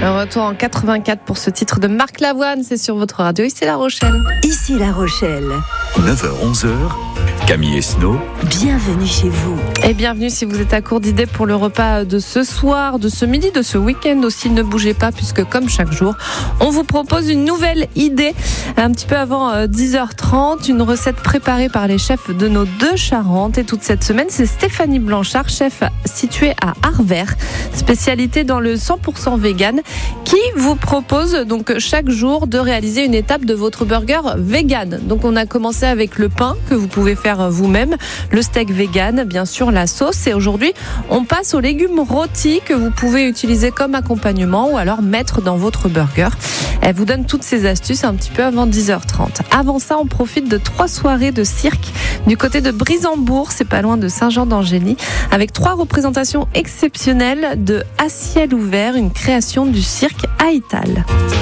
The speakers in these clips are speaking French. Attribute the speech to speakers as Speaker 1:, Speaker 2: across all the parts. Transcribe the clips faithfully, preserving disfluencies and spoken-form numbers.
Speaker 1: Retour en quatre-vingt-quatre pour ce titre de Marc Lavoine, c'est sur votre radio, ici La Rochelle.
Speaker 2: Ici La Rochelle.
Speaker 3: neuf heures onze heures, Camille Esnault.
Speaker 2: Bienvenue chez vous.
Speaker 1: Et bienvenue si vous êtes à court d'idées pour le repas de ce soir, de ce midi, de ce week-end aussi. Ne bougez pas puisque comme chaque jour, on vous propose une nouvelle idée. Un petit peu avant dix heures trente, une recette préparée par les chefs de nos deux Charentes. Et toute cette semaine, c'est Stéphanie Blanchard, chef située à Arvers, spécialité dans le cent pour cent vegan, qui vous propose donc chaque jour de réaliser une étape de votre burger vegan. Donc on a commencé avec le pain que vous pouvez faire vous-même, le steak vegan, bien sûr la sauce, et aujourd'hui on passe aux légumes rôtis que vous pouvez utiliser comme accompagnement ou alors mettre dans votre burger. Elle vous donne toutes ces astuces un petit peu avant dix heures trente. Avant ça, on profite de trois soirées de cirque du côté de Brisemblour, c'est pas loin de Saint-Jean-d'Angély, avec trois représentations exceptionnelles de À ciel ouvert, une création du cirque Haïtal.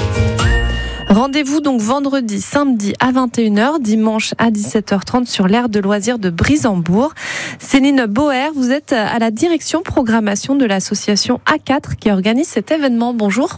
Speaker 1: Rendez-vous donc vendredi, samedi à vingt et une heures, dimanche à dix-sept heures trente sur l'aire de loisirs de Brisemblour. Céline Boer, vous êtes à la direction programmation de l'association A quatre qui organise cet événement. Bonjour.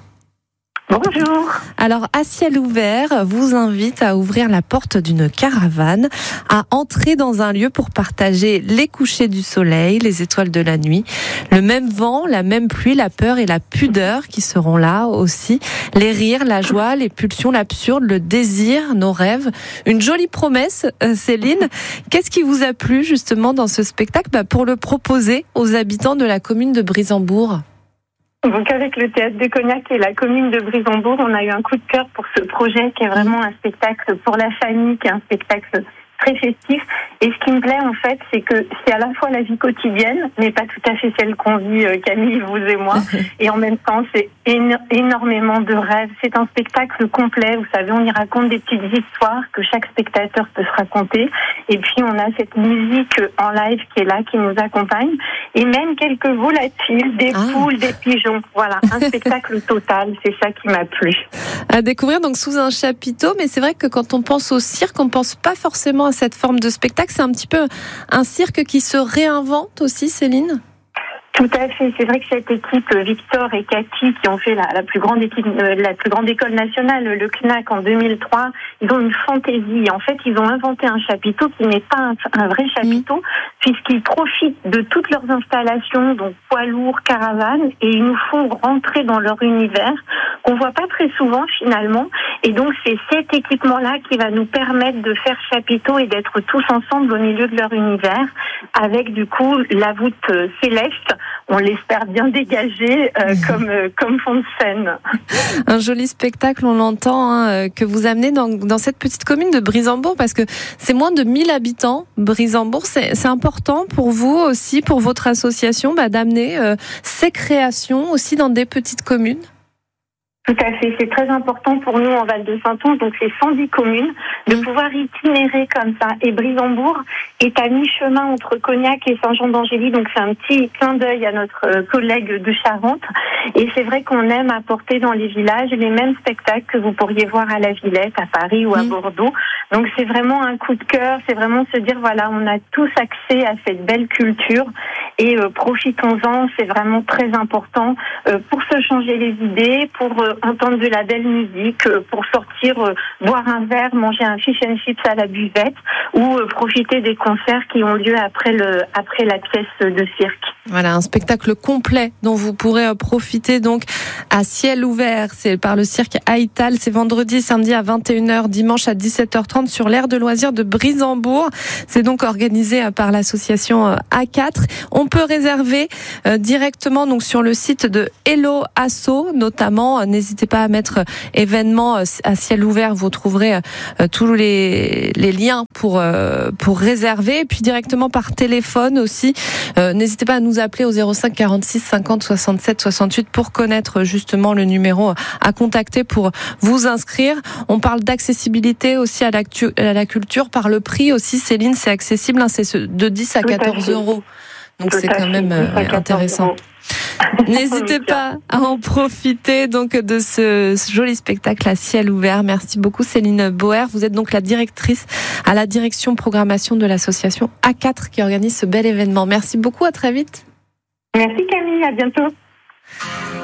Speaker 4: Bonjour.
Speaker 1: Alors, À ciel ouvert vous invite à ouvrir la porte d'une caravane, à entrer dans un lieu pour partager les couchers du soleil, les étoiles de la nuit, le même vent, la même pluie, la peur et la pudeur qui seront là aussi, les rires, la joie, les pulsions, l'absurde, le désir, nos rêves. Une jolie promesse, Céline. Qu'est-ce qui vous a plu justement dans ce spectacle bah, pour le proposer aux habitants de la commune de Brisemblour?
Speaker 4: Donc avec le Théâtre de Cognac et la commune de Brisemblour, on a eu un coup de cœur pour ce projet qui est vraiment un spectacle pour la famille, qui est un spectacle très festif. Et ce qui me plaît en fait, c'est que c'est à la fois la vie quotidienne, mais pas tout à fait celle qu'on vit, Camille, vous et moi. Et en même temps, c'est éno- énormément de rêves. C'est un spectacle complet. Vous savez, on y raconte des petites histoires que chaque spectateur peut se raconter. Et puis on a cette musique en live qui est là, qui nous accompagne. Et même quelques volatiles, des ah. poules, des pigeons. Voilà, un spectacle total. C'est ça qui m'a plu.
Speaker 1: À découvrir donc sous un chapiteau. Mais c'est vrai que quand on pense au cirque, on pense pas forcément à cette forme de spectacle. C'est un petit peu un cirque qui se réinvente aussi, Céline ?
Speaker 4: Tout à fait. C'est vrai que cette équipe, Victor et Cathy, qui ont fait la, la plus grande équipe, euh, la plus grande école nationale, le C N A C en deux mille trois, ils ont une fantaisie. En fait, ils ont inventé un chapiteau qui n'est pas un, un vrai chapiteau, mmh. puisqu'ils profitent de toutes leurs installations, donc poids lourds, caravanes, et ils nous font rentrer dans leur univers, qu'on voit pas très souvent finalement. Et donc, c'est cet équipement-là qui va nous permettre de faire chapiteau et d'être tous ensemble au milieu de leur univers, avec du coup la voûte euh, céleste. On l'espère bien dégagé euh, comme euh, comme fond de scène.
Speaker 1: Un joli spectacle, on l'entend, hein, que vous amenez dans, dans cette petite commune de Brisemblour, parce que c'est moins de mille habitants. Brisemblour, c'est, c'est important pour vous aussi, pour votre association, bah, d'amener euh, ces créations aussi dans des petites communes.
Speaker 4: Tout à fait, c'est très important pour nous en Val-de-Saintonge, donc c'est cent dix communes, de mmh. pouvoir itinérer comme ça. Et Brisemblour est à mi-chemin entre Cognac et Saint-Jean-d'Angély, donc c'est un petit clin d'œil à notre collègue de Charente. Et c'est vrai qu'on aime apporter dans les villages les mêmes spectacles que vous pourriez voir à la Villette, à Paris ou à mmh. Bordeaux. Donc c'est vraiment un coup de cœur, c'est vraiment se dire, voilà, on a tous accès à cette belle culture et euh, profitons-en, c'est vraiment très important euh, pour se changer les idées, pour euh, entendre de la belle musique, euh, pour sortir, euh, boire un verre, manger un fish and chips à la buvette ou euh, profiter des concerts qui ont lieu après le après la pièce de cirque.
Speaker 1: Voilà, un spectacle complet dont vous pourrez profiter donc à ciel ouvert. C'est par le cirque Haïtal. C'est vendredi, samedi à vingt et une heures, dimanche à dix-sept heures trente sur l'aire de loisirs de Brisemblour. C'est donc organisé par l'association A quatre. On peut réserver euh, directement donc sur le site de Hello Asso, notamment. N'hésitez pas à mettre événement à ciel ouvert. Vous trouverez euh, tous les, les liens pour euh, pour réserver. Et puis directement par téléphone aussi. Euh, n'hésitez pas à nous appeler au zéro cinq quarante-six cinquante soixante-sept soixante-huit pour connaître justement le numéro à contacter pour vous inscrire. On parle d'accessibilité aussi à la, à la culture par le prix aussi. Céline, c'est accessible, hein, c'est de dix à quatorze euros. Donc Tout c'est quand même euh, intéressant. N'hésitez pas à en profiter donc de ce, ce joli spectacle à ciel ouvert. Merci beaucoup Céline Boer. Vous êtes donc la directrice à la direction programmation de l'association A quatre qui organise ce bel événement. Merci beaucoup, à très vite.
Speaker 4: Merci Camille, à bientôt.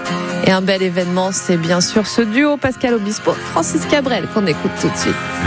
Speaker 1: Et un bel événement, c'est bien sûr ce duo Pascal Obispo, Francis Cabrel qu'on écoute tout de suite.